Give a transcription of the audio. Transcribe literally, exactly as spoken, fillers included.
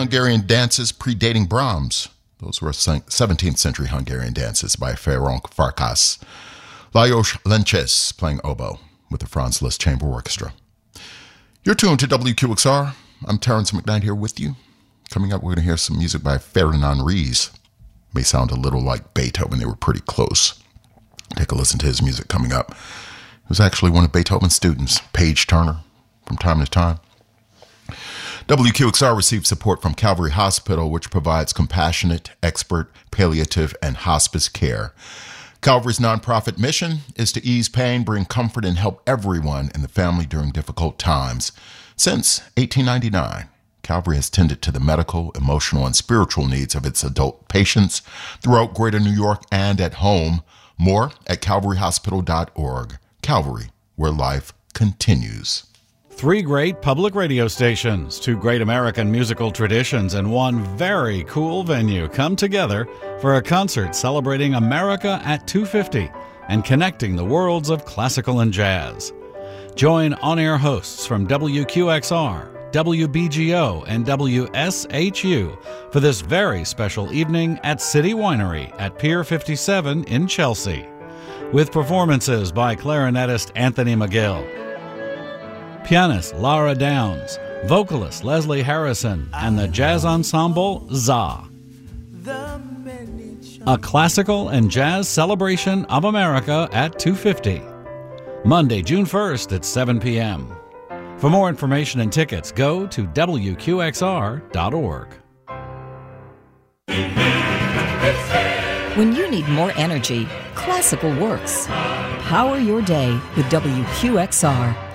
Hungarian dances predating Brahms. Those were seventeenth century Hungarian dances by Ferenc Farkas. Lajos Lences playing oboe with the Franz Liszt Chamber Orchestra. You're tuned to W Q X R. I'm Terrence McKnight here with you. Coming up, we're going to hear some music by Ferdinand Ries. May sound a little like Beethoven. They were pretty close. Take a listen to his music coming up. He was actually one of Beethoven's students, Page Turner, from time to time. W Q X R receives support from Calvary Hospital, which provides compassionate, expert, palliative, and hospice care. Calvary's nonprofit mission is to ease pain, bring comfort, and help everyone in the family during difficult times. Since eighteen ninety-nine, Calvary has tended to the medical, emotional, and spiritual needs of its adult patients throughout Greater New York and at home. More at calvary hospital dot org. Calvary, where life continues. Three great public radio stations, two great American musical traditions, and one very cool venue come together for a concert celebrating America at two fifty and connecting the worlds of classical and jazz. Join on-air hosts from W Q X R, W B G O, and W S H U for this very special evening at City Winery at Pier fifty-seven in Chelsea, with performances by clarinetist Anthony McGill, pianist Lara Downs, vocalist Leslie Harrison, and the jazz ensemble Za. A classical and jazz celebration of America at two fifty. Monday, June first at seven p.m. For more information and tickets, go to W Q X R dot org. When you need more energy, classical works. Power your day with W Q X R.